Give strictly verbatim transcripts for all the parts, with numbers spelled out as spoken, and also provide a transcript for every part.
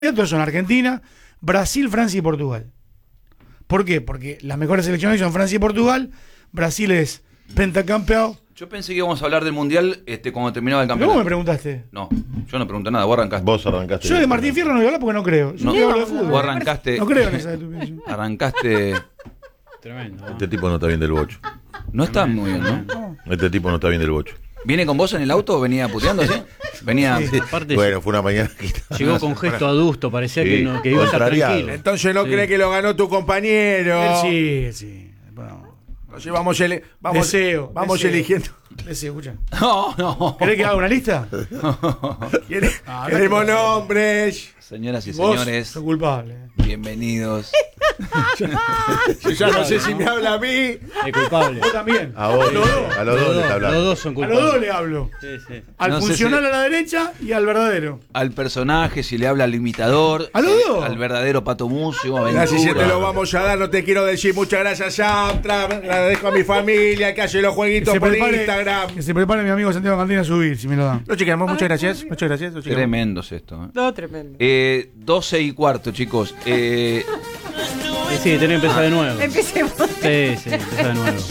Estos son Argentina, Brasil, Francia y Portugal. ¿Por qué? Porque las mejores selecciones son Francia y Portugal. Brasil es pentacampeón. Yo pensé que íbamos a hablar del Mundial este, cuando terminaba el ¿Pero campeonato. vos me preguntaste? No, yo no pregunté nada, vos arrancaste. Vos arrancaste. Yo de Martín Fierro no voy a hablar porque no creo. Yo No, no hablo de fútbol. vos arrancaste. No creo en esa estupidez. Arrancaste. Tremendo, ¿no? Este tipo no está bien del bocho. No está muy bien, ¿no? No. Este tipo no está bien del bocho. ¿Viene con vos en el auto o venía puteando así? Venía. Sí. Aparte, Bueno, fue una mañana. llegó con gesto adusto, parecía Sí, que, no, que iba a estar contrariado. tranquilo. Entonces no Sí. cree que lo ganó tu compañero. Sí, sí. Bueno, Entonces vamos, ele vamos, deseo. vamos deseo. eligiendo. Deseo, escucha. No, no. ¿Querés que haga una lista? ¿Quiere- Ah, Queremos no. nombres. Señoras y Vos señores, sos culpable. bienvenidos. Yo ya no sé si me habla a mí. Es culpable. Vos también. A vos, los dos. a los dos le está Los hablando. dos son A culpables. los dos le hablo. Sí, sí. Al No sé funcional si- a la derecha y al verdadero. Al personaje, si le habla al imitador. ¿A los eh, dos? Al verdadero Pato Mucio, Mirá, si se te Aventura. lo vamos a dar, no te quiero decir muchas gracias, Samtra. Agradezco a mi familia que hace los Que jueguitos se, por prepare, Instagram. que se prepare mi amigo Santiago Cantina a subir, si me lo dan. Lo chequeamos, muchas gracias. Muchas gracias. Lo chequeamos. Tremendos esto. ¿eh? No, tremendo. Eh, doce y cuarto, chicos. Eh, Sí, sí, tenés que empezar de nuevo. Empecemos. Sí, sí, empezar de nuevo.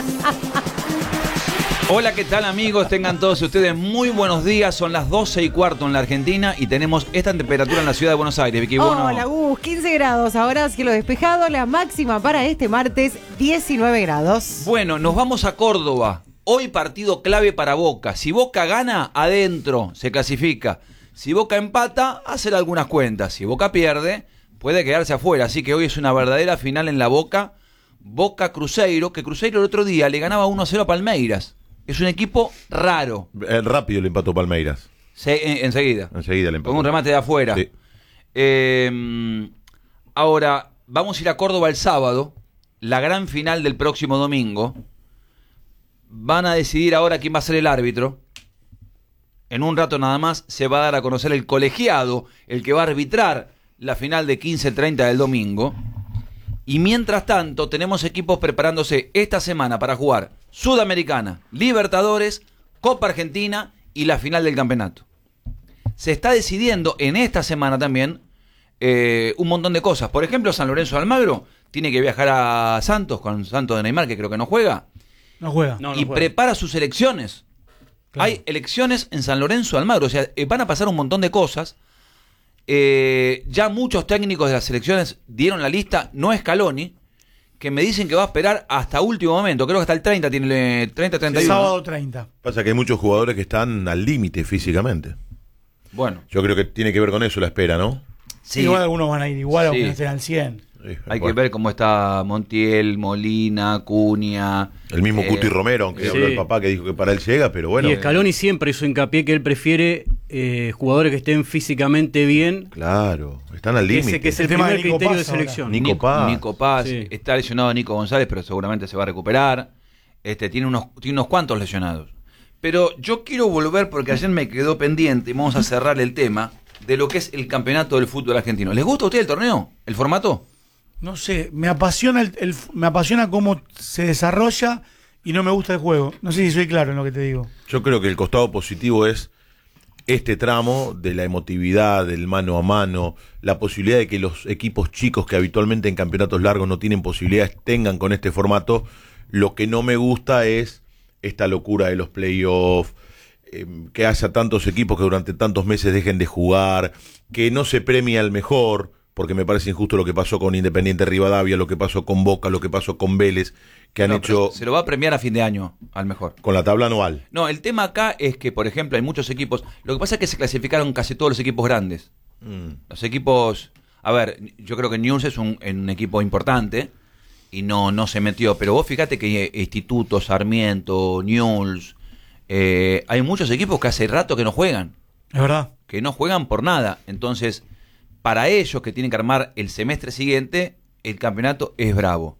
Hola, ¿qué tal, amigos? Tengan todos ustedes muy buenos días. Son las doce y cuarto en la Argentina y tenemos esta temperatura en la ciudad de Buenos Aires. Vicky, bueno. Hola, Gus, quince grados. Ahora cielo despejado. La máxima para este martes, diecinueve grados. Bueno, nos vamos a Córdoba. Hoy partido clave para Boca. Si Boca gana, adentro, se clasifica. Si Boca empata, hacer algunas cuentas. Si Boca pierde, puede quedarse afuera. Así que hoy es una verdadera final en la Boca. Boca Cruzeiro, que Cruzeiro el otro día le ganaba uno a cero a Palmeiras. Es un equipo raro. Eh, rápido le empató Palmeiras. Se, en- enseguida. Enseguida le empató. Con un remate de afuera. Sí. Eh, ahora, vamos a ir a Córdoba el sábado. La gran final del próximo domingo. Van a decidir ahora quién va a ser el árbitro. En un rato nada más se va a dar a conocer el colegiado, el que va a arbitrar la final de quince treinta del domingo. Y mientras tanto, tenemos equipos preparándose esta semana para jugar Sudamericana, Libertadores, Copa Argentina y la final del campeonato. Se está decidiendo en esta semana también eh, un montón de cosas. Por ejemplo, San Lorenzo de Almagro tiene que viajar a Santos con Santos de Neymar, que creo que no juega, No juega. No, no y juega. prepara sus elecciones. Claro. Hay elecciones en San Lorenzo de Almagro, o sea, eh, van a pasar un montón de cosas. Eh, ya muchos técnicos de las selecciones dieron la lista, no Scaloni, que me dicen que va a esperar hasta último momento. Creo que hasta el treinta, tiene treinta, treinta y uno. Sábado treinta. Pasa que hay muchos jugadores que están al límite físicamente. Bueno, Yo creo que tiene que ver con eso la espera, ¿no? sí, Igual algunos van a ir igual, aunque Sí. no estén al cien. Sí, hay que bueno. ver cómo está Montiel, Molina, Cunha. El mismo eh, Cuti Romero, aunque sí. habló el papá que dijo que para él llega, pero bueno. Y Scaloni siempre hizo hincapié que él prefiere eh, jugadores que estén físicamente bien. Claro, están al Que límite. ese que es el El tema primer de Nico criterio de Paz ahora. selección. Nico Nico Paz. Nico Paz. Sí. Está lesionado Nico González, pero seguramente se va a recuperar. Este, tiene unos, tiene unos cuantos lesionados. Pero yo quiero volver, porque ayer me quedó pendiente, y vamos a cerrar el tema, de lo que es el campeonato del fútbol argentino. ¿Les gusta a usted el torneo? ¿El formato? No sé, me apasiona el, el- me apasiona cómo se desarrolla y no me gusta el juego. No sé si soy claro en lo que te digo. Yo creo que el costado positivo es este tramo de la emotividad, del mano a mano, la posibilidad de que los equipos chicos que habitualmente en campeonatos largos no tienen posibilidades tengan con este formato. Lo que no me gusta es esta locura de los playoffs, eh, que haya tantos equipos que durante tantos meses dejen de jugar, que no se premia al mejor, porque me parece injusto lo que pasó con Independiente Rivadavia, lo que pasó con Boca, lo que pasó con Vélez, que han No, hecho pero se lo va a premiar a fin de año, al mejor. con la tabla anual. No, el tema acá es que, por ejemplo, hay muchos equipos. Lo que pasa es que se clasificaron casi todos los equipos grandes. Mm. Los equipos. A ver, yo creo que Newell's es un, un equipo importante y no, no se metió. Pero vos fíjate que eh, Instituto, Sarmiento, Newell's. Eh, hay muchos equipos que hace rato que no juegan. Es verdad. Que no juegan por nada. Entonces, para ellos que tienen que armar el semestre siguiente, el campeonato es bravo.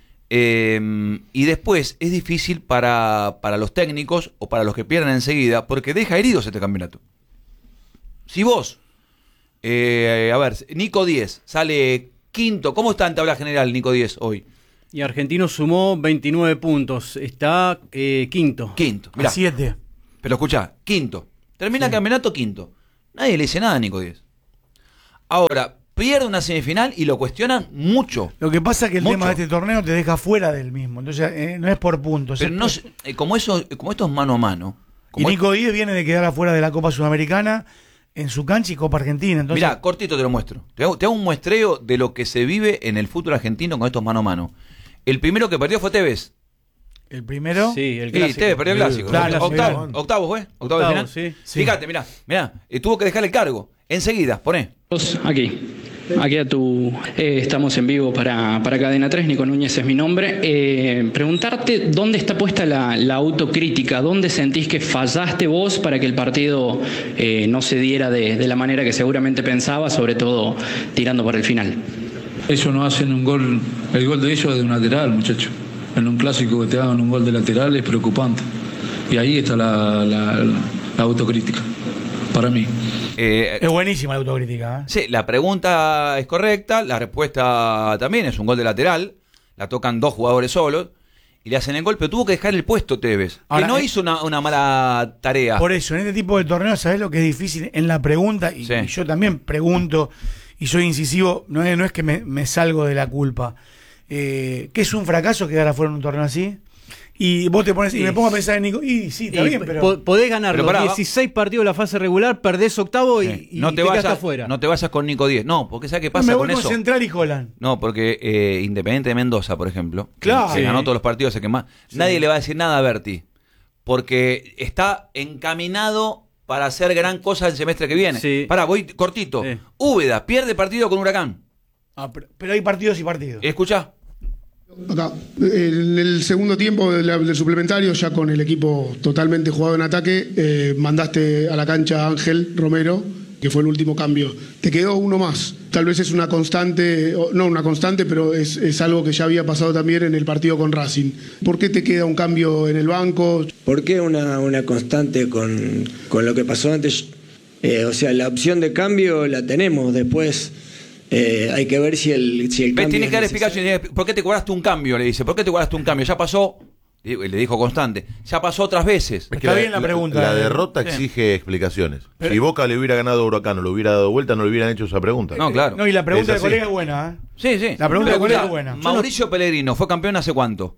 Eh, y después es difícil para, para los técnicos o para los que pierden enseguida, porque deja heridos este campeonato. Si vos, eh, a ver, Nico Díez sale quinto, ¿cómo está en tabla general Nico Díez hoy? Y Argentino sumó veintinueve puntos. Está eh, quinto. Quinto, A mirá, siete. pero escuchá, quinto. Termina el campeonato quinto. Nadie le dice nada a Nico Díez. Ahora, pierde una semifinal y lo cuestionan mucho. Lo que pasa es que el Mucho. tema de este torneo te deja fuera del mismo. Entonces, eh, no es por puntos. Pero es no, por- se- eh, como, eso, como esto es mano a mano. Y Como Nico Díez viene de quedar afuera de la Copa Sudamericana en su cancha y Copa Argentina. Entonces, Mirá, cortito te lo muestro. Te hago, te hago un muestreo de lo que se vive en el fútbol argentino con estos mano a mano. El primero que perdió fue Tevez. el primero. Sí, el Sí, clásico. Tevez perdió el clásico. Claro, octavo, sí. octavo fue. Octavo de Octavo, final. sí. Sí. Fíjate, mirá, mirá. eh, tuvo que dejar el cargo. Enseguida, poné. Aquí, aquí a tu... eh, estamos en vivo para, para Cadena tres, Nico Núñez es mi nombre. Eh, preguntarte dónde está puesta la, la autocrítica, dónde sentís que fallaste vos para que el partido eh, no se diera de, de la manera que seguramente pensaba, sobre todo tirando por el final. Ellos no hacen un gol, el gol de ellos es de un lateral, muchachos. En un clásico que te hagan un gol de lateral es preocupante. Y ahí está la, la- la autocrítica, para mí. Eh, Es buenísima la autocrítica. ¿eh? sí, la pregunta es correcta. La respuesta también es un gol de lateral. La tocan dos jugadores solos. Y le hacen el gol, pero tuvo que dejar el puesto Tevez. Ahora, que no eh, hizo una, una mala tarea. Por eso, en este tipo de torneos, ¿sabés lo que es difícil? En la pregunta, y, Sí. y yo también pregunto, y soy incisivo, no es, no es que me, me salgo de la culpa. Eh, ¿Qué es un fracaso quedar afuera en un torneo así? Y vos te pones, y Sí. me pongo a pensar en Nico, y sí, está Y bien, pero... po- podés ganar Pero los pará, va- dieciséis partidos de la fase regular, perdés octavo y, Sí. y no, te, te quedaste vayas, afuera. no te vayas con Nico Díez. No, porque ¿sabes qué No, pasa me voy con con eso? Central y Holland. No, porque eh, Independiente de Mendoza, por ejemplo, que- Claro. que Sí. ganó todos los partidos, sé que más, nadie le va a decir nada a Berti, porque está encaminado para hacer gran cosa el semestre que viene. Sí. Pará, voy cortito. Sí. Úbeda pierde partido con Huracán. Ah, pero, pero hay partidos y partidos. Escucha. Acá, en el segundo tiempo del, del suplementario, ya con el equipo totalmente jugado en ataque, eh, mandaste a la cancha a Ángel Romero, que fue el último cambio. Te quedó uno más. Tal vez es una constante, o no una constante, pero es, es algo que ya había pasado también en el partido con Racing. ¿Por qué te queda un cambio en el banco? ¿Por qué una, una constante con, con lo que pasó antes? Eh, o sea, la opción de cambio la tenemos, después eh, hay que ver si el, si el Ve, cambio tiene es que dar necesario. explicación. ¿Por qué te cobraste un cambio? Le dice. ¿Por qué te cobraste un cambio? Ya pasó. Y le dijo constante. Ya pasó otras veces. Es que Está bien la pregunta, La eh. derrota Sí. exige explicaciones. Pero- si Boca le hubiera ganado a Huracán o le hubiera dado vuelta, no le hubieran hecho esa pregunta. No, claro. No, y la pregunta Es del así. colega es buena, ¿eh? Sí, sí. La pregunta Pero del colega escuchá, es buena. Mauricio Pellegrino fue campeón hace cuánto.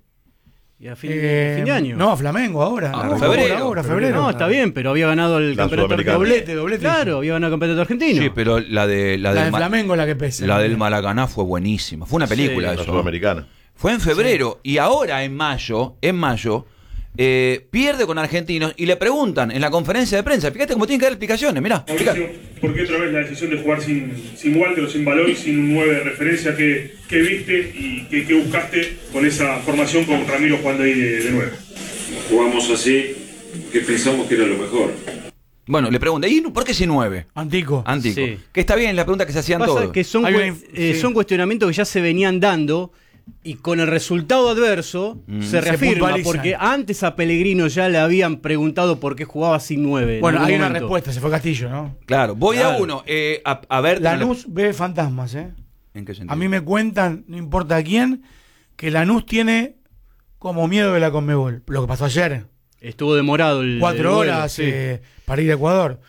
Y a fin, Eh, fin de año. No, a Flamengo ahora. Ah, Ahora, febrero. Ahora, febrero. No, está bien, pero había ganado el La campeonato Sudamericana. argentino. Doblete, doblete. Claro, había ganado el campeonato argentino. Sí, pero la de la, La del de Ma- Flamengo es la que pesa. la del Maracaná fue buenísima. Fue una película Sí. La eso. Sudamericana. Fue en febrero y ahora en mayo, en mayo, eh, pierde con Argentinos y le preguntan en la conferencia de prensa. Fíjate cómo tienen que dar explicaciones, mirá. Mauricio, ¿por qué otra vez la decisión de jugar sin, sin Walter o sin Baloy, sin un nueve de referencia? ¿Qué, qué viste y qué, qué buscaste con esa formación con Ramiro jugando ahí de, de nueve? Jugamos así, que pensamos que era lo mejor. Bueno, le pregunta, ¿y por qué sin nueve? Antico. Antico. Sí. Que está bien, la pregunta que se hacían Pasa todos. que son, Hay cue- una inf- eh, sí. son cuestionamientos que ya se venían dando y con el resultado adverso Mm. se Se reafirma, puntualizan. porque antes a Pellegrino ya le habían preguntado por qué jugaba sin nueve. en Bueno, algún hay una momento. respuesta, se fue Castillo, ¿no? Claro, voy a Claro. uno. eh, a, a ver. Lanús ve fantasmas, ¿eh? ¿En qué sentido? A mí me cuentan, no importa a quién, que Lanús tiene como miedo de la Conmebol. Lo que pasó ayer, Estuvo demorado el. cuatro el vuelo, horas sí. eh, para ir a Ecuador.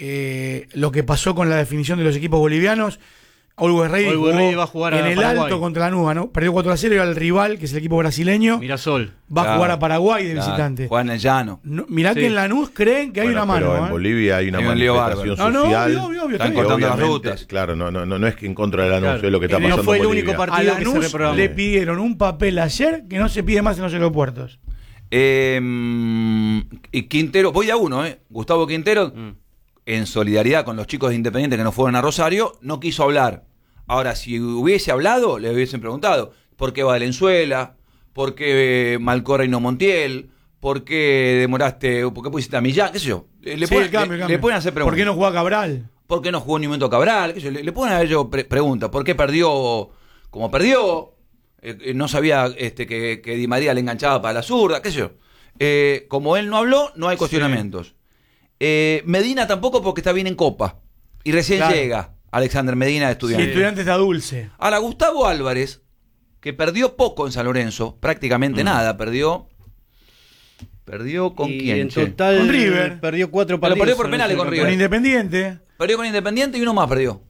Eh, lo que pasó con la definición de los equipos bolivianos. Always Ready Always jugó Ready va a jugar a en el Paraguay. alto contra Lanús, ¿no? Perdió cuatro a cero y al rival, que es el equipo brasileño, Mirasol. va a Claro, jugar a Paraguay de claro, visitante. Juega en el llano. No, mirá Sí. que en Lanús creen que hay Bueno, una mano. pero en ¿eh? Bolivia hay una Hay un lío manifestación bárbaro. No, no, social. obvio, obvio, obvio, Están está que cortando las obviamente, rutas. Claro, no, no, no, no es que en contra de Lanús, Claro. es lo que está Eh, no pasando fue en el Bolivia. único A partido que se Lanús reprogramó. le pidieron un papel ayer que no se pide más en los aeropuertos. Eh, y Quintero, voy a uno, ¿eh? Gustavo Quintero, Mm. en solidaridad con los chicos de Independiente que no fueron a Rosario, no quiso hablar. Ahora, si hubiese hablado, le hubiesen preguntado ¿por qué Valenzuela? ¿Por qué Malcorra y no Montiel? ¿Por qué demoraste? ¿Por qué pusiste a Millán? ¿Qué sé yo? Le, Sí, pueden, el cambio, le- el cambio. le pueden hacer preguntas. ¿Por qué no juega Cabral? ¿Por qué no jugó ni un momento Cabral? ¿Qué sé yo? Le, le pueden haber hecho pre- preguntas. ¿Por qué perdió como perdió? Eh, eh, no sabía este, que, que Di María le enganchaba para la zurda, qué sé yo. Eh, como él no habló, no hay cuestionamientos. Eh, Medina tampoco porque está bien en Copa. Y recién Claro. llega Alexander Medina de Si Estudiantes. Estudiantes está dulce. Ahora, Gustavo Álvarez, que perdió poco en San Lorenzo, prácticamente nada, perdió... ¿Perdió con Y quién? en che? total Con River. perdió cuatro Pero partidos. perdió por en penales ese con campeonato. Con River. Independiente. Perdió con Independiente y uno más perdió.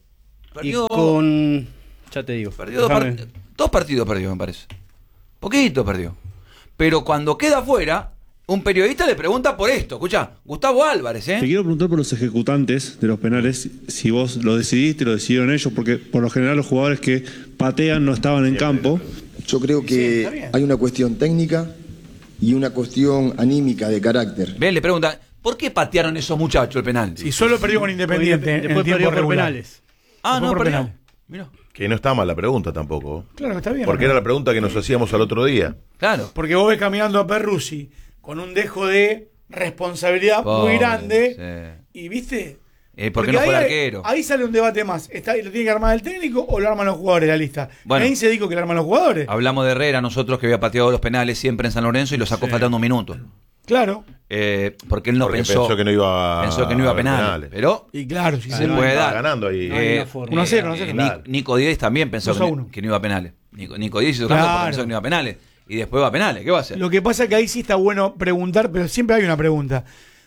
Perdió, y con... Ya te digo. Perdió dos, part- dos partidos perdió, me parece. Poquito perdió. Pero cuando queda afuera, un periodista le pregunta por esto. Escucha, Gustavo Álvarez, ¿eh? Te quiero preguntar por los ejecutantes de los penales, si vos lo decidiste, lo decidieron ellos, porque por lo general los jugadores que patean no estaban en campo. Yo creo que hay una cuestión técnica y una cuestión anímica de carácter. Ven, le preguntan, ¿por qué patearon esos muchachos el penal? Si solo perdió con Independiente en Después el tiempo perdió por regular. penales. Ah, Después no, por perdió. penal. Mirá. Que no está mal la pregunta tampoco. Claro que está bien. Porque ¿no? era la pregunta que nos hacíamos al otro día. Claro. Porque vos ves caminando a Perruzzi con un dejo de responsabilidad Pobre, muy grande. sí. Y viste. Eh, ¿Por qué Porque no fue el ahí, arquero? ahí sale un debate más. ¿Está, ¿Lo tiene que armar el técnico o lo arman los jugadores la lista? Bueno. Ahí se dijo que lo arman los jugadores. Hablamos de Herrera, nosotros que había pateado los penales siempre en San Lorenzo y lo sacó Sí. faltando un minuto. Claro. Eh, porque él no Porque pensó, pensó que no iba a- pensó que no iba a a penales. penales. Pero Y claro, sí se se puede Estaba dar. ganando ahí. No hay Eh, una forma. uno a cero, uno a eh, cero. Ni- Claro. Nico Díez también pensó dos a que, uno. no, que no iba a penales. Nico, Nico Díez hizo campo Claro. porque pensó que no iba a penales. Y después va a penales. ¿Qué va a hacer? Lo que pasa es que ahí sí está bueno preguntar, pero siempre hay una pregunta.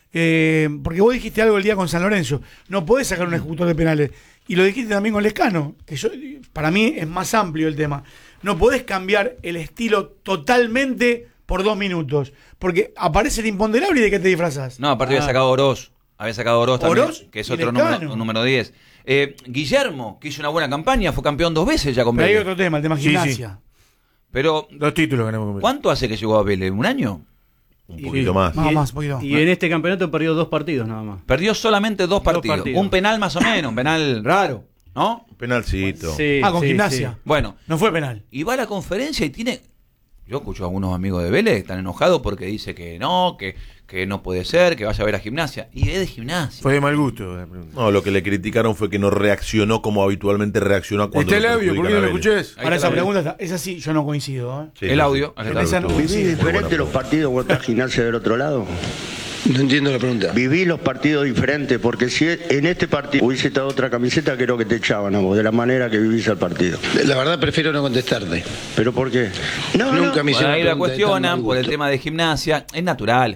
Eh, porque vos dijiste algo el día con San Lorenzo. No podés sacar un ejecutor de penales. Y lo dijiste también con Lescano, que yo, para mí es más amplio el tema. No podés cambiar el estilo totalmente por dos minutos. Porque aparece el imponderable y de qué te disfrazás. No, aparte Ah. había sacado Oroz. Había sacado Oroz también, Oroz que es y otro Lescano. número, número diez. Eh, Guillermo, que hizo una buena campaña, fue campeón dos veces ya con Pero hay Vélez. otro tema, el tema Sí, gimnasia. Pero, Dos títulos ganamos. ¿cuánto hace que llegó a Vélez? ¿Un año? Un poquito más. Más, Y- más, un poquito. Y en este campeonato perdió dos partidos nada más. Perdió solamente dos partidos. partidos. Un penal más o menos, un penal raro, ¿no? Penalcito. Sí, Ah, con sí, gimnasia. sí. Bueno, No fue penal. y va a la conferencia y tiene... Yo escucho a algunos amigos de Vélez que están enojados porque dice que no, que, que no puede ser, que vaya a ver a gimnasia. Y es de gimnasia. Fue de mal gusto la pregunta. No, lo que le criticaron fue que no reaccionó como habitualmente reacciona cuando Está el lo audio, ¿por qué no lo perjudican a Vélez. escuchás? Ahí Ahora está esa la- pregunta, está- esa sí, yo no coincido. ¿eh? Sí, El sí, audio, sí. acá El está. Esa audio no- estuvo sí, muy buena diferente los pregunta. partidos cuando estás gimnasia del otro lado? No entiendo la pregunta. Viví los partidos diferentes, porque si en este partido hubiese estado otra camiseta, creo que te echaban a vos, de la manera que vivís el partido. La verdad prefiero no contestarte. ¿Pero por qué? No, Nunca no. me hicieron Bueno, ahí la pregunta de tan cuestionan mal por el gusto. tema de gimnasia. Es natural.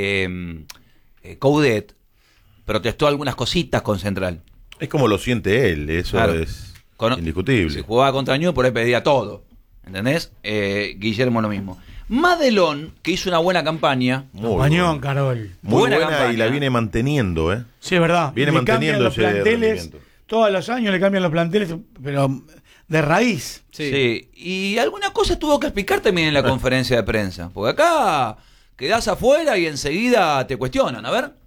Eh, eh, Coudet protestó algunas cositas con Central. Es como lo siente él, eso Claro. es Con- indiscutible. Si jugaba contra Ñu, por ahí pedía todo. ¿Entendés? Eh, Guillermo lo mismo. Madelón, que hizo una buena campaña. Muy Pañón, buena. Carol. Muy Buena buena, y campaña. la viene manteniendo, ¿eh? Sí, es verdad. Viene Le manteniendo cambian los ese planteles. rendimiento. Todos los años le cambian los planteles, pero de raíz. Sí. Y alguna cosa tuvo que explicar también en la conferencia de prensa. Porque acá quedás afuera y enseguida te cuestionan. A ver.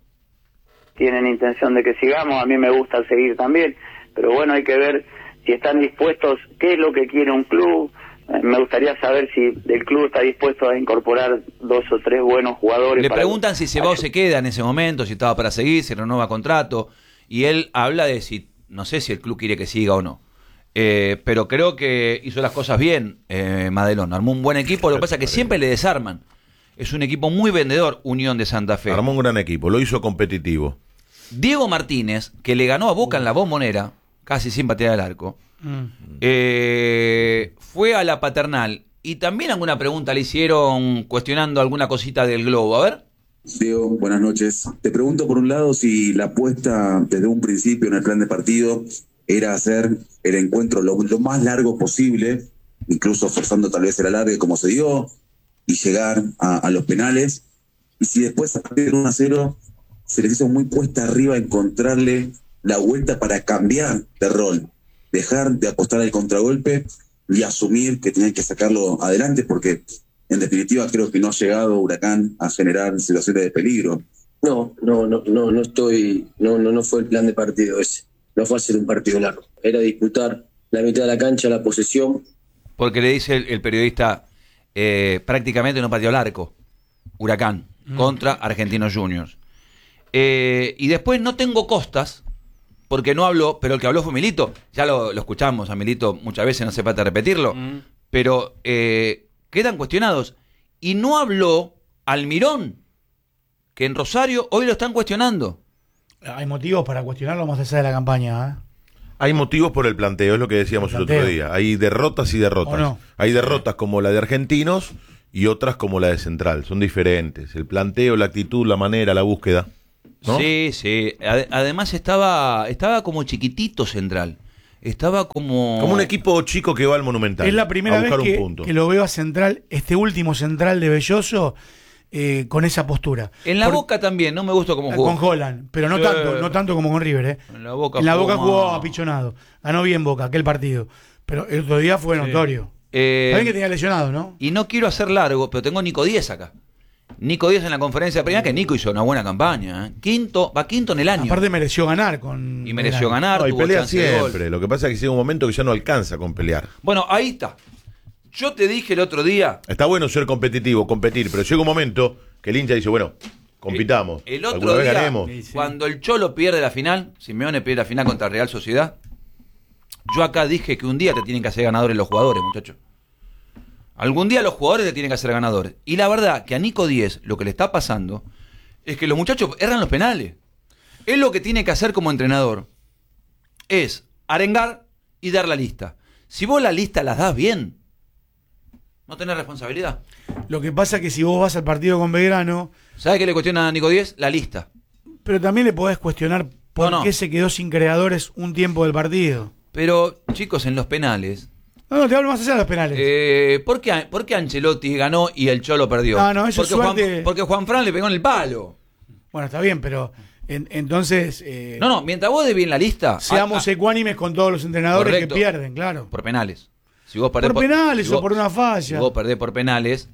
Tienen intención de que sigamos, a mí me gusta seguir también, pero bueno, hay que ver si están dispuestos, qué es lo que quiere un club. Eh, me gustaría saber si el club está dispuesto a incorporar dos o tres buenos jugadores. Le para- preguntan si se va o se queda en ese momento, si estaba para seguir, si renueva contrato. Y él habla de si, no sé si el club quiere que siga o no. Eh, pero creo que hizo las cosas bien, eh, Madelón. Armó un buen equipo, lo que pasa es que siempre le desarman. Es un equipo muy vendedor, Unión de Santa Fe. Armó un gran equipo, lo hizo competitivo. Diego Martínez, que le ganó a Boca en la Bombonera, casi sin patear al arco, Mm. eh, fue a la Paternal. Y también alguna pregunta le hicieron cuestionando alguna cosita del globo. A ver. Diego, buenas noches. Te pregunto por un lado si la apuesta desde un principio en el plan de partido era hacer el encuentro lo, lo más largo posible, incluso forzando tal vez el alargue como se dio, y llegar a, a los penales. Y si después a partir del uno a cero se les hizo muy cuesta arriba encontrarle la vuelta para cambiar de rol, dejar de apostar al contragolpe y asumir que tenían que sacarlo adelante, porque en definitiva creo que no ha llegado Huracán a generar situaciones de peligro. No, no, no, no, no estoy, no, no, no fue el plan de partido ese. No fue hacer un partido largo. Era disputar la mitad de la cancha, la posesión. Porque le dice el, el periodista, eh, prácticamente no pateó el arco, Huracán, mm. contra Argentinos Juniors. Eh, y después no tengo costas, porque no habló, pero el que habló fue Milito. Ya lo, lo escuchamos a Milito muchas veces, no hace falta repetirlo. Mm. Pero eh, quedan cuestionados. Y no habló Almirón, que en Rosario hoy lo están cuestionando. Hay motivos para cuestionarlo más allá de la campaña, ¿eh? Hay motivos por el planteo, es lo que decíamos el, el otro día. Hay derrotas y derrotas. No? Hay derrotas como la de Argentinos y otras como la de Central. Son diferentes. El planteo, la actitud, la manera, la búsqueda. ¿No? Sí, sí. Ad- además estaba, estaba como chiquitito Central. estaba como... Como un equipo chico que va al Monumental. Es la primera a vez buscar que, un punto. que lo veo a Central, este último Central de Belloso, eh, con esa postura. En la Por- Boca también, no me gustó cómo jugó. Con Holland, pero no Sí. tanto, no tanto como con River, ¿eh? En la Boca En la jugó Boca mal. jugó apichonado. Ganó bien Boca, aquel partido. Pero el otro día fue Sí. notorio. Eh, Saben que tenía lesionado, ¿no? Y no quiero hacer largo, pero tengo Nico Díez acá. Nico Díez en la conferencia de prensa, que Nico hizo una buena campaña. ¿eh? Quinto, va quinto en el año. Aparte mereció ganar con. Y mereció ganar, No, y tuvo pelea chance de gol. siempre. Lo que pasa es que llega un momento que ya no alcanza con pelear. Bueno, ahí está. Yo te dije el otro día, Está bueno ser competitivo, competir, pero llega un momento que el hincha dice, bueno, compitamos. el alguna otro vez día, ganemos. cuando el Cholo pierde la final, Simeone pierde la final contra Real Sociedad, yo acá dije que un día te tienen que hacer ganadores los jugadores, muchachos. Algún día los jugadores te tienen que hacer ganadores. Y la verdad que a Nico Díez lo que le está pasando es que los muchachos erran los penales. Él lo que tiene que hacer como entrenador es arengar y dar la lista. Si vos la lista las das bien, no tenés responsabilidad. Lo que pasa es que si vos vas al partido con Belgrano. ¿Sabes qué le cuestiona a Nico Díez? La lista. Pero también le podés cuestionar por No, no. qué se quedó sin creadores un tiempo del partido. Pero, chicos, en los penales... No, no, te hablo más allá de los penales. Eh, ¿por, qué, ¿Por qué Ancelotti ganó y el Cholo perdió? No, no, eso porque, es suerte. Juan, porque Juan Fran le pegó en el palo. Bueno, está bien, pero en- entonces. eh, No, no, mientras vos des bien la lista... Seamos ah, ah, ecuánimes con todos los entrenadores correcto. que pierden, claro. Por penales. Si vos perdés Por penales si o vos- por una falla. Si vos perdés por penales...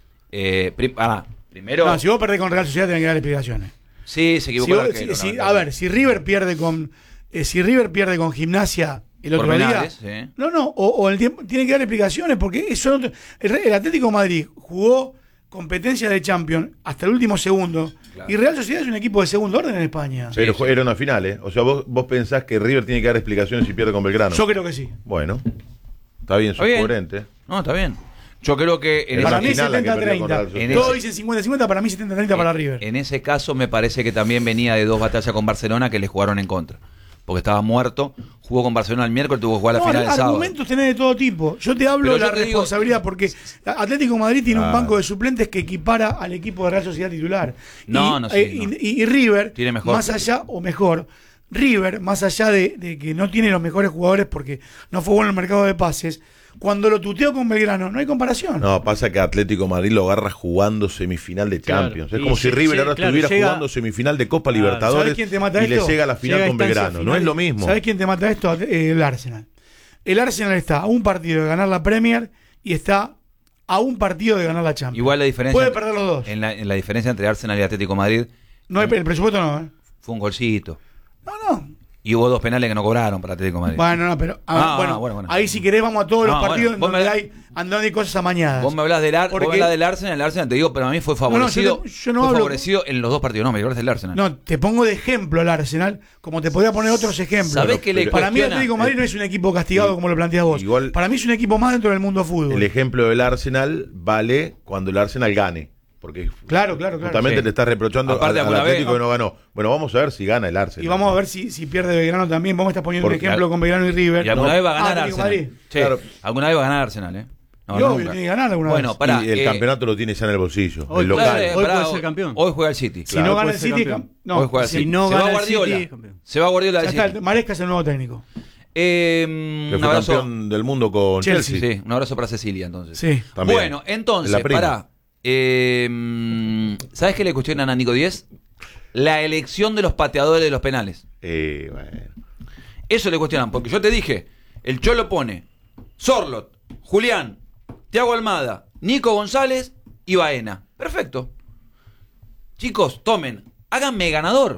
Eh, pri- ah, primero... No, si vos perdés con Real Sociedad, tenés que dar explicaciones. Sí, se equivocó Si el vos- arquero, si- no, si- no, a ver, si River pierde con. eh, si River pierde con Gimnasia el por otro penales, día. sí. No, no, o, o el tiempo. Tiene que dar explicaciones porque eso no te- el, el Atlético de Madrid jugó competencia de Champions hasta el último segundo. Claro. Y Real Sociedad es un equipo de segundo orden en España. Pero fue- era una final, ¿eh? O sea, vos, vos pensás que River tiene que dar explicaciones si pierde con Belgrano. Yo creo que sí. Bueno, está bien, sos Está bien. coherente. No, está bien. Yo creo que... En Para esa- mí final la que setenta perdió con treinta. Real Sociedad. En Todos ese- dicen cincuenta cincuenta, para mí setenta treinta para River. En ese caso me parece que también venía de dos batallas con Barcelona que le jugaron en contra. Porque estaba muerto, jugó con Barcelona el miércoles, tuvo que jugar la No, final el sábado. argumentos tenés de todo tipo. Yo te hablo Pero de yo la te digo- responsabilidad porque Atlético de Madrid tiene un Ah. banco de suplentes que equipara al equipo de Real Sociedad titular. No, y, no, sí, eh, no. y- y River, Tiene mejor. más allá o mejor, River, más allá de, de que no tiene los mejores jugadores porque no fue bueno en el mercado de pases, cuando lo tuteó con Belgrano, no hay comparación. No, pasa que Atlético de Madrid lo agarra jugando semifinal de Claro. Champions. Es Y como si lle- River lle- ahora claro, estuviera llega- jugando semifinal de Copa Claro. Libertadores ¿Sabés quién te mata y le esto? llega a la final Llega a con instancias Belgrano. No finales. es lo mismo. ¿Sabés quién te mata esto? Eh, El Arsenal. El Arsenal está a un partido de ganar la Premier y está a un partido de ganar la Champions. Igual la diferencia... Puede perder los dos. En la, en la diferencia entre Arsenal y Atlético de Madrid No hay, el presupuesto no, ¿eh? fue un golcito. No, no. Y hubo dos penales que no cobraron para Atlético de Madrid. Bueno, no, pero a ver, Ah, bueno, bueno, bueno. ahí si querés vamos a todos los No, partidos bueno, vos donde me- hay andando hay cosas amañadas. Vos me hablas del, Ar- vos me Porque- hablas del Arsenal, el Arsenal te digo, pero a mí fue no, yo favorecido. te- yo no fue hablo- favorecido en los dos partidos. No, me hablas del Arsenal. No, te pongo de ejemplo el Arsenal, como te podría poner otros ejemplos. ¿Sabés qué le Para mí el cuestiona? Atlético de Madrid no es un equipo castigado como lo planteas vos. Igual- Para mí es un equipo más dentro del mundo fútbol. El ejemplo del Arsenal vale cuando el Arsenal gane. Porque Claro, claro, claro. justamente Sí. le estás reprochando Aparte, al, al alguna Atlético vez- que no ganó. Bueno, vamos a ver si gana el Arsenal. Y vamos a ver si, si pierde Belgrano también. Vos me estás poniendo Porque- un ejemplo con Belgrano y River. Y alguna No. vez va a Ah, ganar Atlético de Arsenal. Madrid. Sí, Claro. alguna vez va a ganar Arsenal, ¿eh? No, Y obvio, nunca. tiene que ganar alguna Bueno, vez. pará, y el eh, campeonato lo tiene ya en el bolsillo. Hoy, el local. claro, eh, Hoy pará, puede ser hoy- campeón. Hoy juega el City. Si Claro, no gana puede el ser City, campeón. cam- no. Hoy juega el si City. no se gana va el Guardiola. City, campeón. Se va Guardiola del Ya está, City. Maresca es el nuevo técnico. Eh, Que un fue abrazo. campeón del mundo con Chelsea. Chelsea. Sí, un abrazo para Cecilia entonces. Sí. También. Bueno, entonces, La prima. pará. Eh, ¿Sabes qué le cuestionan a Nico Díez? La elección de los pateadores de los penales. Eh, bueno. Eso le cuestionan, porque yo te dije, el Cholo pone Sorlot, Julián, Thiago Almada, Nico González y Baena. Perfecto. Chicos, tomen, háganme ganador.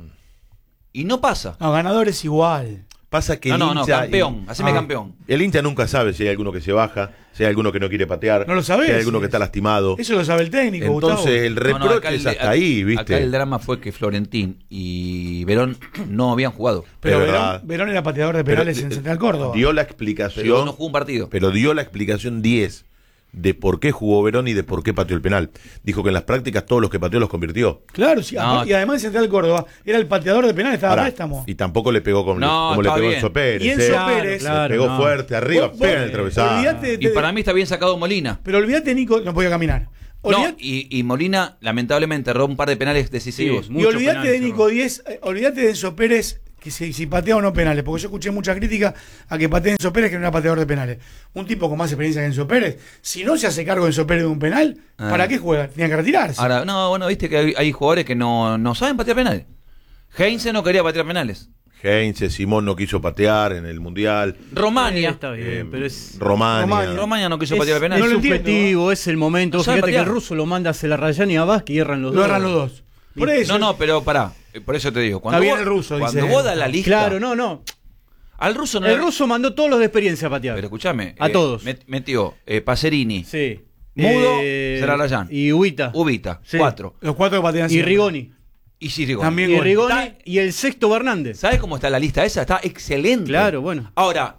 Y no pasa. No, ganador es igual. Pasa que No, el no, no, hincha- campeón, haceme Ah. campeón. El hincha nunca sabe si hay alguno que se baja, si hay alguno que no quiere patear, No lo sabés. si hay alguno que está lastimado. Eso lo sabe el técnico, Entonces Gustavo. el No, reproche no, acá es el- hasta ahí, ¿viste? Acá el drama fue que Florentín y Verón no habían jugado. Pero Es Verón, verdad. Verón era pateador de Pero, penales en eh, Central Córdoba. Dio la explicación, Pero no jugó un partido. pero dio la explicación diez de por qué jugó Verón y de por qué pateó el penal. Dijo que en las prácticas todos los que pateó los convirtió. Claro, sí, No. aparte- y además en Central Córdoba era el pateador de penales, estaba a Ahora, préstamo. y tampoco le pegó con, No, como le está pegó bien. Enzo Pérez. Y Enzo ¿eh? Pérez- Le Claro, pegó no. fuerte arriba, Vos- pega en vos- el travesaño. olvidate de- Y para mí está bien sacado Molina. Pero olvídate, Nico, no podía caminar. No, Olvidate- y, y Molina lamentablemente erró un par de penales decisivos. Sí, y muchos olvídate penales de Nico Díez, eh, olvídate de Enzo Pérez, que si, si patea o no penales, porque yo escuché mucha crítica a que patee Enzo Pérez, que no era pateador de penales. Un tipo con más experiencia que Enzo Pérez, si no se hace cargo de Enzo Pérez de un penal, Ah. ¿para qué juega? Tenía que retirarse. Ahora, no, bueno, viste que hay, hay jugadores que no, no saben patear penales. Heinze no quería patear penales. Heinze, Simón no quiso patear en el Mundial. Romania. Eh, está bien, Eh, pero es. Romania. Romania. Romania no quiso Es, patear penales. es No lo subjetivo, entiendo. es el momento. No sabe Fíjate que el patear. ruso lo manda hacia la Rayán y a Vázquez y erran los Lo dos. erran los dos. Por eso. No, no, pero pará. eh, Por eso te digo. Cuando Está bien vos, el ruso, cuando dice vos él. das la lista. Claro, no, no. Al ruso no El le- ruso mandó todos los de experiencia a patear. Pero escúchame. A eh, todos. met- metió eh, Pacerini. Sí. Mudo, Eh, Serrarayán. Y Ubita. Ubita. Sí. Cuatro. Los cuatro que patean Y siempre. Rigoni. Y sí, Rigoni. También Y gol. Rigoni. Está- Y el sexto Hernández. ¿Sabes cómo está la lista esa? Está excelente. Claro, bueno. Ahora,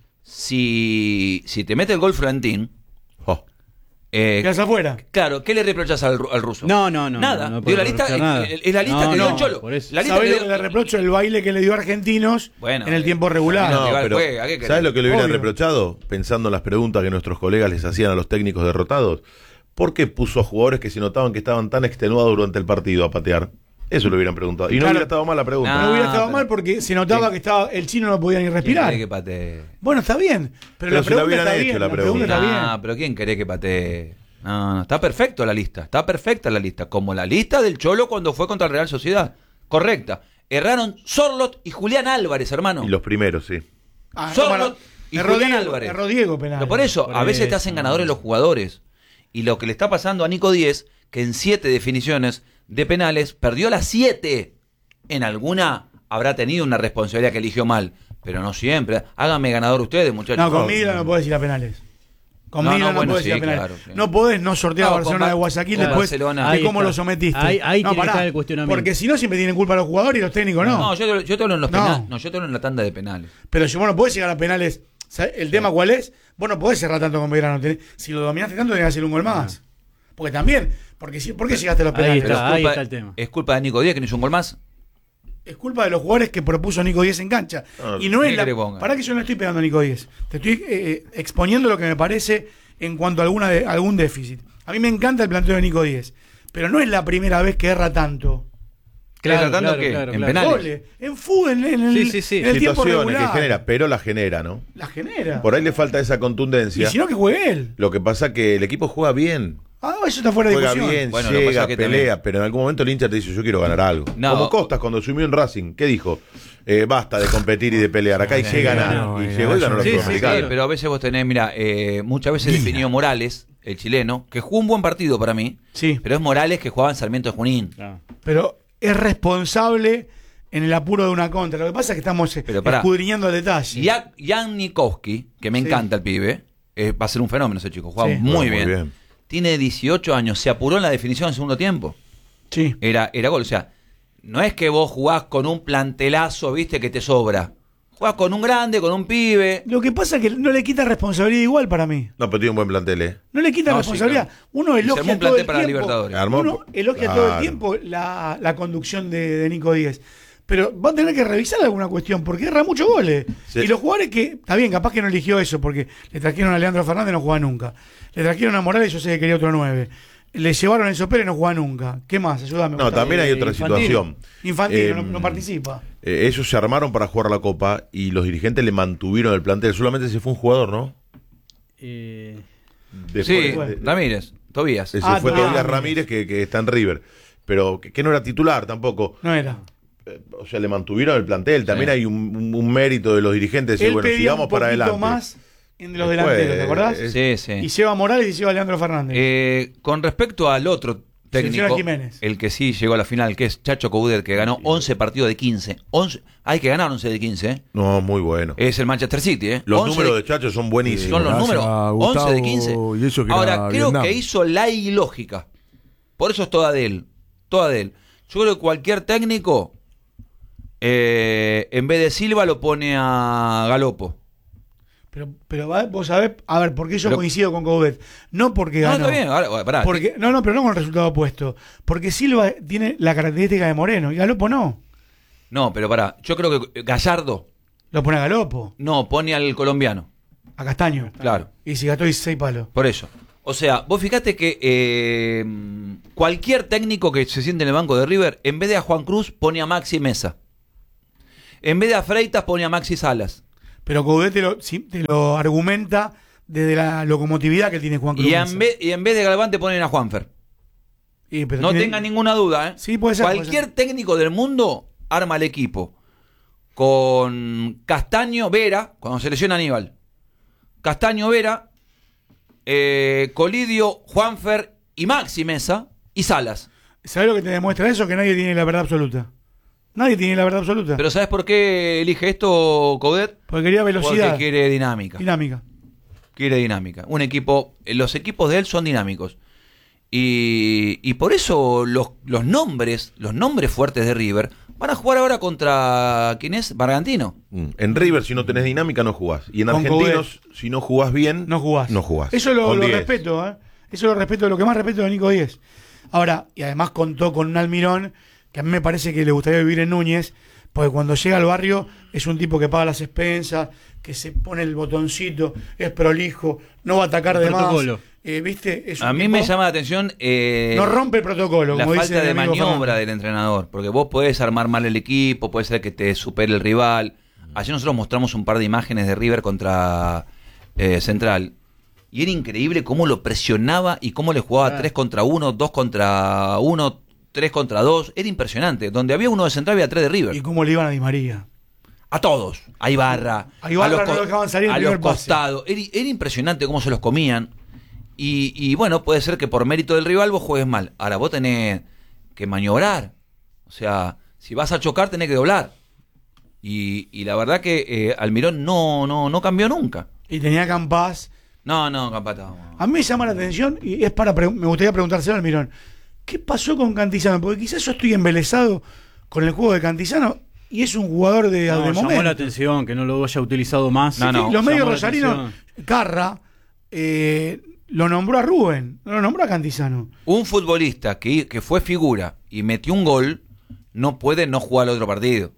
si, si te mete el gol Florentín. Oh. eh, Quedas afuera. Claro, ¿qué le reprochas al, ru- al ruso? No, no, no. Nada. no, no Dio puede la lista, reprochar nada. es, es la lista No, que dio no, el Cholo. por eso. La lista ¿Sabés que lo que dio- le reprocho? El baile que le dio a Argentinos Bueno, en el eh, tiempo regular. no, No, rival pero juega, ¿qué querés? ¿sabes lo que le hubieran Obvio. reprochado? Pensando en las preguntas que nuestros colegas les hacían a los técnicos derrotados. ¿Por qué puso a jugadores que se notaban que estaban tan extenuados durante el partido a patear? Eso le hubieran preguntado. Y no Claro. hubiera estado mal la pregunta. No hubiera Ah, estado pero- mal porque se notaba Sí. que estaba el chino no podía ni ¿Quién respirar. cree que patee? Bueno, está bien. Pero, Pero la se la pregunta hubieran está hecho, bien. la La pregunta está Ah, bien. pero ¿quién cree que patee? No, no, está perfecto la lista. Está perfecta la lista. Como la lista del Cholo cuando fue contra el Real Sociedad. Correcta. Erraron Sorlot y Julián Álvarez, hermano. Y los primeros, sí. Ah, no, Sorlot para- y erró Julián Diego, Álvarez. erró Diego penal. Pero por eso, Por a veces eso. te hacen ganadores los jugadores. Y lo que le está pasando a Nico Díez, que en siete definiciones de penales perdió las siete. En alguna habrá tenido una responsabilidad que eligió mal, pero no siempre. Háganme ganador ustedes, muchachos. No, con Mila no podés ir a penales. Con No, Mila no, no, bueno, podés sí, ir a penales. claro, sí. No podés no sortear No, a Barcelona con Ba- de Guayaquil con después Barcelona. de Ahí cómo está. lo sometiste. Ahí- ahí no, tiene que pará, estar el cuestionamiento. porque si no siempre tienen culpa los jugadores y los técnicos no. No, yo, te- yo te hablo en los No. penales. No, yo te hablo en la tanda de penales. Pero si vos no podés llegar a penales, ¿sabés? ¿El tema cuál es? Vos no podés cerrar tanto con Belgrano. Tenés- Si lo dominaste tanto, tenés que hacer un gol más. Porque también, porque si, ¿por qué llegaste a los Ahí penales? está, Pero es ahí culpa- está el tema. Es culpa de Nico Díaz que no hizo un gol más. Es culpa de los jugadores que propuso Nico Díez en cancha. Ah, y no es ¿qué la. querés ponga? Para que yo no estoy pegando a Nico Díez. Te estoy eh, eh, exponiendo lo que me parece en cuanto a alguna de- algún déficit. A mí me encanta el planteo de Nico Díez. Pero no es la primera vez que erra tanto. ¿Querés Claro, tratando claro, qué? claro, en claro. penales. Goles, en fútbol, en, en el, Sí, sí, sí. en el tiempo Situaciones regular. que genera, pero la genera, ¿no? La genera. Por ahí le falta esa Y contundencia. si no, que juegue él. Lo que pasa que el equipo juega bien. Ah, eso está fuera de Juega discusión. bien, Bueno, lo que llega, pasa que pelea, también- pero en algún momento el hincha te dice, yo quiero ganar algo. No. Como Costas cuando subió en Racing, ¿qué dijo? Eh, basta de competir y de pelear, acá hay que ganar. no, y no, llegó y ganó la Sí, sí, Sudamericana. sí, pero a veces vos tenés, mira, eh, muchas veces definió Morales, el chileno, que jugó un buen partido para mí. Sí. Pero es Morales que jugaba en Sarmiento de Junín. Pero es responsable en el apuro de una contra. Lo que pasa es que estamos eh, Pero pará. escudriñando el detalle. Ya- Jan Nikowski, que me Sí. encanta el pibe, eh, va a ser un fenómeno ese chico, juega Sí. muy, Juega muy bien. bien. Tiene dieciocho años, se apuró en la definición en segundo tiempo. Sí. Era, era gol, o sea, no es que vos jugás con un plantelazo, viste, que te sobra. Jugás con un grande, con un pibe. Lo que pasa es que no le quita responsabilidad igual para mí. No, pero tiene un buen plantel, ¿eh? No le quita No, sí, responsabilidad. claro. Uno Y se elogia armó un todo plantel el para la tiempo. Libertadores. Armó- Uno elogia todo el Claro. tiempo la, la conducción de, de Nico Díez. Pero va a tener que revisar alguna cuestión, porque erra muchos goles. Sí. Y los jugadores que, está bien, capaz que no eligió eso, porque le trajeron a Leandro Fernández, no juega nunca. Le trajeron a Morales, yo sé que quería otro nueve. Le llevaron a Enzo Pérez, no juega nunca. ¿Qué más? Ayúdame. No, Gustavo. también hay otra Infantino. situación. Infantino, Eh, no, no participa. Eh, ellos se armaron para jugar la Copa y los dirigentes le mantuvieron el plantel. Solamente se fue un jugador, ¿no? Eh, Después Sí, de- Ramírez, Tobías. Se Ah, fue Tobías Tobías Ramírez. Ramírez, que, que está en River. Pero que, que no era titular tampoco. No era. Eh, O sea, le mantuvieron el plantel. También Sí. hay un, un- un mérito de los dirigentes. Decir, Él bueno, pedía sigamos un para poquito adelante. más en los Después, delanteros, ¿te acordás? eh, Sí, sí. Y lleva a Morales y lleva a Leandro Fernández. Eh, con respecto al otro técnico, Señora Jiménez. el que sí llegó a la final, que es Chacho Coudet, que ganó once partidos de quince. once, hay que ganar once de quince, ¿eh? No, muy bueno. Es el Manchester City, ¿eh? Los once números de- de Chacho son buenísimos. Son los Gracias números. a once de Gustavo, quince. y eso que Ahora, era creo Vietnam. que hizo la ilógica. Por eso es toda de él. Toda de él. Yo creo que cualquier técnico, eh, en vez de Silva, lo pone a Galopo. Pero, pero va- vos sabés, a ver, ¿por qué yo Pero- coincido con Coudet? No porque No, ganó. está bien. Ahora, pará, Porque, no, no, pero no con el resultado opuesto. Porque Silva tiene la característica de Moreno y Galopo no. No, pero pará. Yo creo que Gallardo Lo pone a Galopo, no pone al colombiano. a Castaño. Claro. Y si gastó dieciséis palos. Por eso. O sea, vos fíjate que eh, cualquier técnico que se siente en el banco de River, en vez de a Juan Cruz, pone a Maxi Mesa. En vez de a Freitas pone a Maxi Salas. Pero Coudet te lo, sí, te lo argumenta desde la locomotividad que tiene Juan Cruz. Y en, vez, y en vez de Galván te ponen a Juanfer. Y, pero no tiene... tenga ninguna duda, ¿eh? Sí, puede ser. Cualquier puede ser. técnico del mundo arma el equipo con Castaño, Vera, cuando se lesiona Aníbal. Castaño, Vera, eh, Colidio, Juanfer y Maxi Mesa y Salas. ¿Sabes lo que te demuestra eso? Que nadie tiene la verdad absoluta. Nadie tiene la verdad absoluta. Pero ¿sabes por qué elige esto Coudet? Porque quería velocidad. Porque quiere dinámica. Dinámica. Quiere dinámica. Un equipo, los equipos de él son dinámicos. Y, y por eso los, los nombres, los nombres fuertes de River van a jugar ahora contra, ¿quién es? Bargantino. Mm. En River, si no tenés dinámica, no jugás. Y en Con Argentinos, Coudet. si no jugás bien, no jugás. No jugás. Eso lo, Con lo diez. respeto, ¿eh? Eso lo respeto, lo que más respeto de Nico Díez. Ahora, y además contó con un Almirón que a mí me parece que le gustaría vivir en Núñez, porque cuando llega al barrio es un tipo que paga las expensas, que se pone el botoncito, es prolijo, no va a atacar El de más. protocolo. Eh, ¿viste? Es un A mí tipo- me llama la atención eh, no rompe el protocolo, la como falta dice de mi amigo maniobra Fernando. del entrenador, porque vos podés armar mal el equipo, puede ser que te supere el rival. Ayer nosotros mostramos un par de imágenes de River contra eh, Central y era increíble cómo lo presionaba y cómo le jugaba Ah. tres contra uno, dos contra uno, tres contra dos. Era impresionante. Donde había uno de Central había tres de River. Y cómo le iban a Di María. A todos. A Ibarra. A Ibarra los no co- lo dejaban salir en a el los primer pase. costados. Era, era impresionante cómo se los comían. Y, y bueno, puede ser que por mérito del rival vos juegues mal. Ahora vos tenés que maniobrar. O sea, si vas a chocar tenés que doblar. Y, y la verdad que eh, Almirón no, no, no cambió nunca. Y tenía Campás. No, no, Campata. A mí me llama la atención y es para pre- me gustaría preguntárselo al Almirón. ¿Qué pasó con Cantizano? Porque quizás yo estoy embelesado con el juego de Cantizano y es un jugador de, No, de llamó momento. la atención que no lo haya utilizado más. No, no. Los medios Llamó la rosarinos, atención. Carra, eh, lo nombró a Rubén, no lo nombró a Cantizano. Un futbolista que, que fue figura y metió un gol no puede no jugar al otro partido.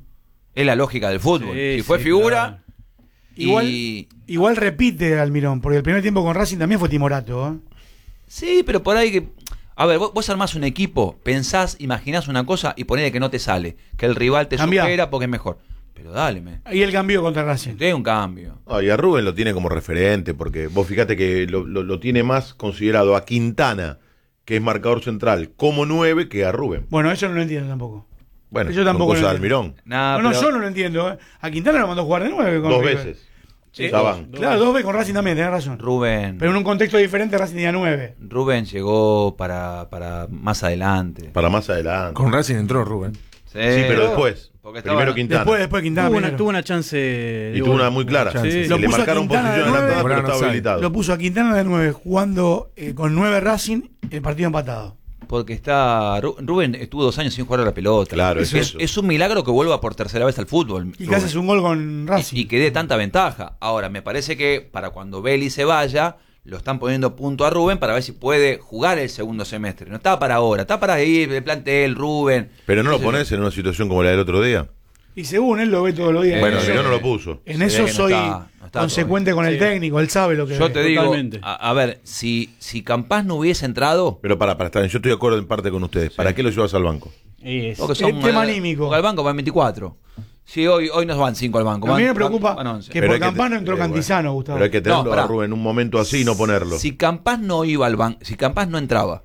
Es la lógica del fútbol. Sí, si fue sí, figura... claro. y- Igual, igual repite Almirón, porque el primer tiempo con Racing también fue timorato. ¿eh? Sí, pero por ahí que... A ver, vos, vos armás un equipo, pensás, imaginás una cosa y ponele que no te sale. Que el rival te Cambiá. supera porque es mejor. Pero dale, me. Y el cambio contra Racing. Tiene un cambio. Ah, y a Rubén lo tiene como referente, porque vos fíjate que lo, lo- lo tiene más considerado a Quintana, que es marcador central, como nueve que a Rubén. Bueno, eso no lo entiendo tampoco. Bueno, Yo tampoco son lo cosas de entiendo. Almirón. Nah, no, no, pero- yo no lo entiendo. ¿eh? A Quintana lo mandó a jugar de nueve. Con Dos River. veces. Eh, Ya van. Claro, dos veces con Racing también, tenés razón. Rubén. Pero en un contexto diferente Racing tenía nueve. Rubén llegó para, para más adelante. Para más adelante. Con Racing entró Rubén. Sí, Sí, pero después. porque estaba- Primero Quintana. Después, después Quintana. Tuvo una, primero. tuvo una chance. y digo, tuvo una muy clara. chance. Se Lo le puso a marcaron Quintana posición de nueve, adelantada, pero Morano estaba Sáenz. habilitado. Lo puso a Quintana de nueve, jugando eh, con nueve Racing, el partido empatado. Porque está. Ru- Rubén estuvo dos años sin jugar a la pelota. Claro, es, es eso. es un milagro que vuelva por tercera vez al fútbol. Y que Rubén. haces un gol con Racing. Y, y que dé tanta ventaja. Ahora, me parece que para cuando Belli se vaya, lo están poniendo punto a Rubén para ver si puede jugar el segundo semestre. No está para ahora, está para ir el plantel, Rubén. Pero no lo Qué sé pones en una situación como la del otro día. Y según él lo ve todos los días. Bueno, En si eso- no, no lo puso. En Se eso ve que no soy está- no está consecuente con el Sí. técnico, él sabe lo que Yo ve. te digo, Totalmente. a, a ver, si, si Campás no hubiese entrado, Pero para, para estar bien, yo estoy de acuerdo en parte con ustedes. ¿Para qué lo llevas al banco? Y es- porque El tema anímico. porque al banco van veinticuatro. Sí, hoy, hoy nos van cinco al banco. A mí van- me preocupa van- van once. que Pero por hay que Campano te- entró eh, Cantizano, bueno. Gustavo. Pero hay que tenerlo No, pará. a Rubén en un momento así y no ponerlo. Si Campás no iba al banco, si Campás no entraba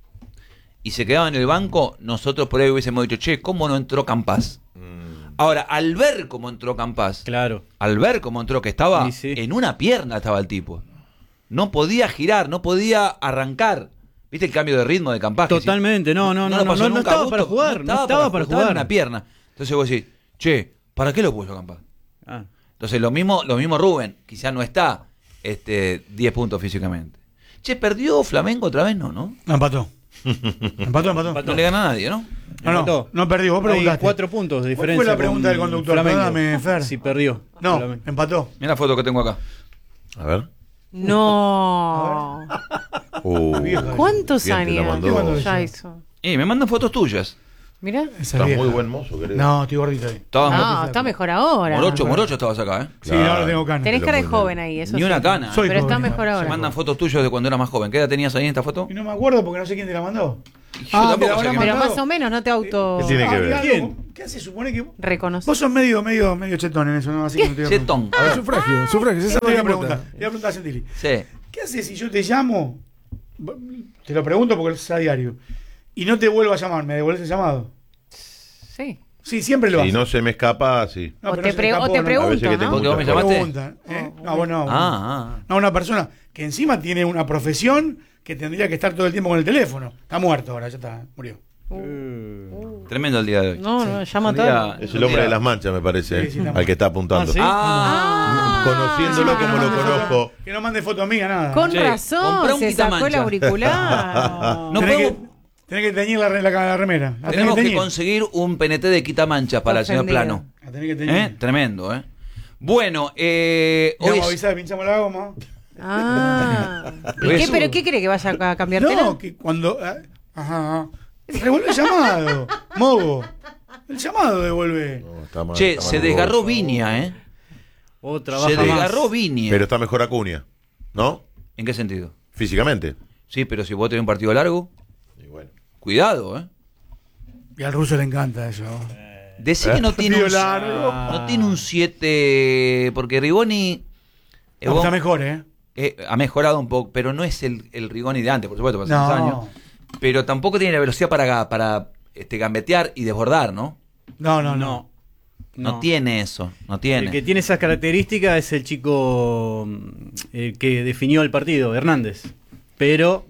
y se quedaba en el banco, nosotros por ahí hubiésemos dicho, che, ¿cómo no entró Campás? Ahora, al ver cómo entró Campás, Claro. al ver cómo entró, que estaba Sí, sí. en una pierna estaba el tipo. No podía girar, no podía arrancar. ¿Viste el cambio de ritmo de Campás? Que si- Totalmente, no, no, no, lo no, pasó no, no nunca estaba Augusto, para jugar, no estaba para estaba en jugar. una pierna. Entonces vos decís, che, ¿para qué lo puso Campás? Ah. Entonces lo mismo, lo mismo Rubén, quizás no está este diez puntos físicamente. Che, ¿perdió Flamengo otra vez? No, ¿no? No, empató. empató, empató. No le gana a nadie, ¿no? No, no, Empató. no perdió. Vos Hay preguntaste. cuatro puntos de ¿Cuál diferencia. fue la pregunta con del conductor? Flamengo. Perdóname, Fer. Si perdió. No, Flamengo. empató. Mira la foto que tengo acá. A ver. No. Uh, ¿Cuántos ¿quién te la años mandó? ya hizo? Y me mandan fotos tuyas. Mira. Esa Estás vieja. muy buen mozo, querido. No, estoy gordito ahí. Estabas No, está mejor ahora. morocho, morocho estabas acá, ¿eh? Sí, ahora tengo cana. Tenés cara de Muy bien. joven ahí, eso Ni sí. una cana. Soy Pero está joven. mejor Se ahora. mandan fotos tuyas de cuando eras más joven. ¿Qué edad tenías ahí en esta foto? Y no me acuerdo porque no sé quién te la mandó. Ah, tampoco pero sé ahora qué- Pero mandado. más o menos no te auto ¿Qué tiene que Ah, ver? mirá, ¿Quién? loco, ¿Qué hace? Supone que. reconoces. Vos sos medio, medio, medio chetón en eso, ¿no? Así que no te voy a Chetón. preguntar. Ah, sufragio, sufragio. Esa Te voy a no me preguntar. importa. Te voy a preguntar a Gentili. Sí. ¿Qué haces si yo te llamo? Te lo pregunto porque es a diario. Y no te vuelvo a llamar, ¿me devuelves el llamado? Sí. Sí, siempre lo Si haces. no se me escapa, sí. No, O pero te no se pre- escapó, o te no. pregunto, A veces que te ¿no? ¿Por qué vos me muchas llamaste? Preguntan, ¿eh? No, vos no. Ah, ah. No, una persona que encima tiene una profesión que tendría que estar todo el tiempo con el teléfono. Está muerto ahora, ya está, murió. Tremendo el día de hoy. No, no, llama Un todo. día- Es el hombre de las manchas, me parece, Sí, sí, ¿eh? está al que está apuntando. Ah, ¿sí? Ah, Conociéndolo Que no como lo mande foto- conozco. Que no mande foto mía, nada. Con Che, razón, comprá un se sacó el quitamancha. auricular. no tenés, podemos- que, tenés que teñir la, re- la, la remera. La tenemos que teñir. conseguir un P N T de quitamanchas para el señor Ofendido. Plano. La tenés que teñir. ¿Eh? Tremendo, ¿eh? Bueno, eh, Y vamos hoy a es- avisar, pinchamos la goma. Ah. ¿Y Eso. qué, ¿Pero qué cree que vaya a cambiarte? No, que cuando. ah, Ajá, ajá. Revuelve el llamado, Mogo. El llamado devuelve. No, está mal, Che, está se mal, desgarró Borja. Viña, ¿eh? O Se trabaja más. desgarró Viña. Pero está mejor Acuña, ¿no? ¿En qué sentido? Físicamente. Sí, pero si vos tenés un partido largo, Y bueno. cuidado, ¿eh? Y al ruso le encanta eso. Decí que no tiene un, Partido largo. no tiene un siete, porque Rigoni eh, No, vos- está mejor, ¿eh? eh, ha mejorado un poco, pero no es el, el Rigoni de antes, por supuesto, hace No. unos años. Pero tampoco tiene la velocidad para, para este, gambetear y desbordar, ¿no? No, no, no. No. No, No. tiene eso, no El tiene. que tiene esas características es el chico mm, el que definió el partido, Hernández. Pero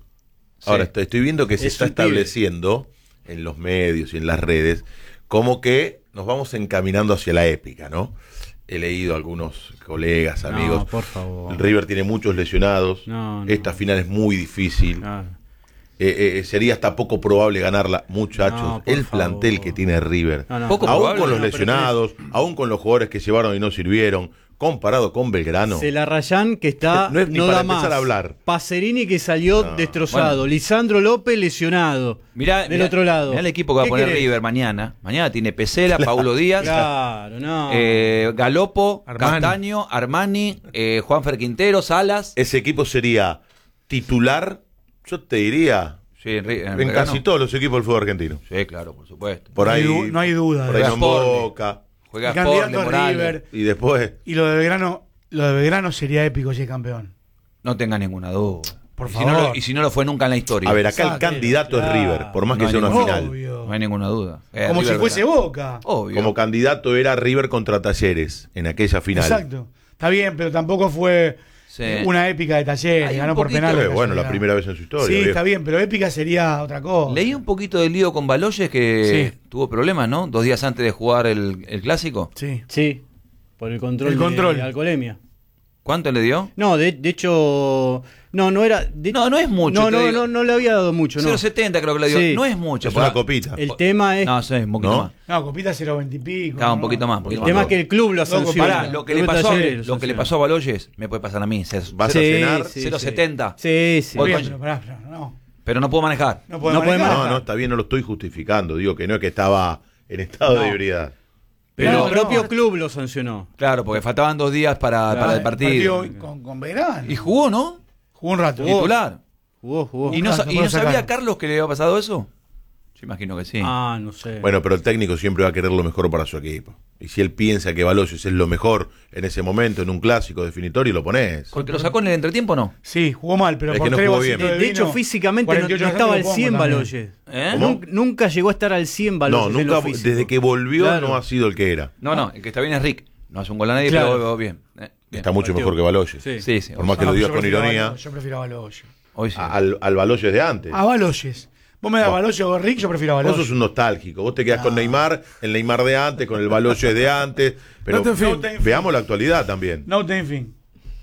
Ahora, estoy, estoy viendo que se Es está un pibe. estableciendo en los medios y en las redes como que nos vamos encaminando hacia la épica, ¿no? He leído a algunos colegas, No, amigos. por favor. El River tiene muchos lesionados. No, no. Esta final es muy difícil. Eh, eh, sería hasta poco probable ganarla, muchachos. No, por el plantel favor. que tiene River, No, no. Poco aún probable, con los no, pero lesionados, aún con los jugadores que llevaron y no sirvieron, comparado con Belgrano. Celarrayán que está No es ni no para da empezar más. a hablar. Pacerini que salió No. destrozado. Bueno. Lisandro López lesionado. Mirá, del mirá- otro lado. mirá el equipo que va a ¿Qué poner querés? River mañana. Mañana tiene Pesela, Paulo Díaz, Claro, no. eh, Galopo, Armani. Castaño, Armani, eh, Juanfer Quintero, Salas. Ese equipo sería titular, yo te diría, Sí, en, Ri- en en Belgrano. casi todos los equipos del fútbol argentino. Sí, claro, por supuesto. Por No hay ahí, du- no hay duda. Por ahí Juega no en Sporting. Boca. Juega El candidato Sporting, es Morales. River. Y después, Y lo de Belgrano, lo de Belgrano sería épico si es campeón. No tenga ninguna duda. Por y Si no favor. lo, y si no lo fue nunca en la historia. a ver, acá el Exacto. candidato es Claro. River, por más No que hay sea una ningún- final. Obvio. No hay ninguna duda. Eh, Como River si fuese Belgrano. Boca. Obvio. Como candidato era River contra Talleres en aquella final. Exacto. Está bien, pero tampoco fue Sí. una épica de Talleres. Hay un Ganó por poquito- penales. Eh, bueno, la casualidad. primera vez en su historia. Sí, viejo. está bien, pero épica sería otra cosa. Leí un poquito del lío con Baloyes que Sí. tuvo problemas, ¿no? Dos días antes de jugar el, el clásico. Sí. Sí, por el control, El control. de alcoholemia. ¿Cuánto le dio? No, de, de hecho, no, no era. de- No, no es mucho. No, te no, digo. no, no le había dado mucho, no. cero setenta creo que le dio. Sí. No es mucho. Es por- una copita. El tema es. No, sí, un poquito ¿No? más. No, copita cero veinte y pico. Claro, un ¿no? poquito más. un el poquito tema más. es que el club lo Loco, sanciona. Pará, lo que, le El club de pasó, Talleres lo que le sanciona. pasó a Baloyes me puede pasar a mí. Se- Vas se- a Sí, cenar. sí, cero sí. setenta. Sí, sí. Voy Bien, con- pero pará, pará, no. Pero no puedo manejar. No puede No puede manejar. No, no, está bien, no lo estoy justificando. Digo que no es que estaba en estado No. de ebriedad. Pero No, el propio no. club lo sancionó. Claro, porque faltaban dos días para, Claro. para el El partido. con, con Belgrano. Y jugó, ¿no? Jugó un rato. Titular. Jugó, jugó. ¿Y no, rato, sa- y no no sacaron. sabía Carlos que le había pasado eso? Yo imagino que sí. Ah, no sé. Bueno, pero el técnico siempre va a querer lo mejor para su equipo. Y si él piensa que Baloyes es lo mejor en ese momento, en un clásico definitorio, lo pones. Porque lo sacó en el entretiempo, ¿no? Sí, jugó mal, pero Es por que no tres jugó vasitos bien. de de hecho, vino, físicamente no, cuarenta y ocho no estaba al lo pongo cien también. Baloyes. ¿Eh? ¿Cómo? Nun- Nunca llegó a estar al cien No, Baloyes. en lo nunca, físico. desde que volvió Claro. no ha sido el que era. No, no, el que está bien es Rick. No hace un gol a nadie, Claro. pero bien. Eh, bien. Está mucho mejor que Baloyes. Sí. Sí, sí. Por más que Ah, lo digas yo con prefiero a ironía, Baloyes, Yo prefiero a Baloyes. Hoy sí. al, al Baloyes de antes. A Baloyes. Vos me das Vos- Baloyes o Rick, yo prefiero a Vos Baloyes. sos un nostálgico. Vos te quedás con Neymar, el Neymar de antes, con el Baloyes de antes. Pero No te enfíes. No te enfíes. veamos la actualidad también. No te en fin.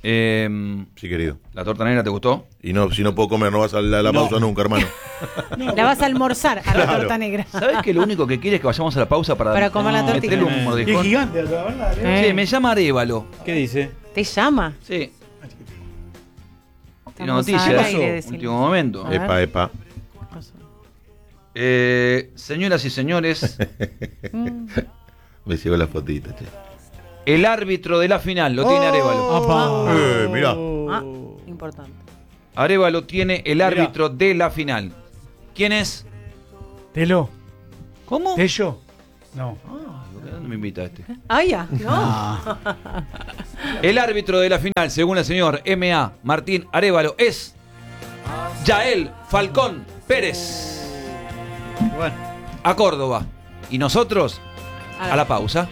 Eh, Sí, querido. ¿La torta negra te gustó? Y no, si no puedo comer, no vas a la, la No. pausa nunca, hermano. La vas a almorzar a la Claro. torta negra. ¿Sabes que lo único que quiere es que vayamos a la pausa para, Para comer la tortita. meterle un Y es mordijón? gigante, la verdad. Eh. Sí, me llama Arévalo. ¿Qué dice? ¿Te llama? Sí. Tiene Estamos noticias. al aire, decile. Último momento. A ver. Epa, epa. Eh, señoras y señores, Mm. Me llegó la fotita, che. el árbitro de la final lo tiene Arévalo. Apa. Eh, mirá. Ah, importante. Arévalo tiene el árbitro de la final. ¿Quién es? Telo. ¿Cómo? ¿Tello? No. ¿Dónde me invita este? Ah, ya. No. El árbitro de la final, según el señor M A Martín Arévalo, es Yael Falcón Pérez. Bueno. A Córdoba. Y nosotros, a la pausa.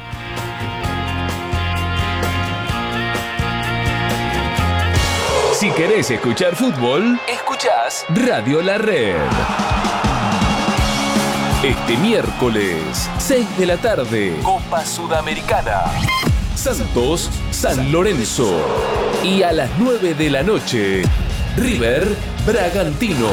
Si querés escuchar fútbol, escuchás Radio La Red. Este miércoles, seis de la tarde, Copa Sudamericana. Santos, San Lorenzo. Y a las nueve de la noche, River, Bragantino.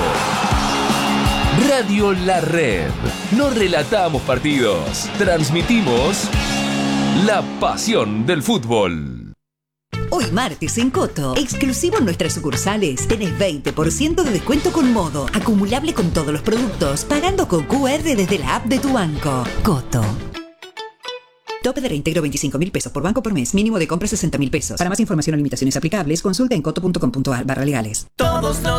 Radio La Red. No relatamos partidos, transmitimos la pasión del fútbol. Hoy martes en Coto, exclusivo en nuestras sucursales, tenés veinte por ciento de descuento con Modo, acumulable con todos los productos, pagando con Q R desde la app de tu banco. Coto. Tope de reintegro veinticinco mil pesos por banco por mes, mínimo de compra sesenta mil pesos. Para más información o limitaciones aplicables, consulta en coto punto com punto a r barra legales. Todos nos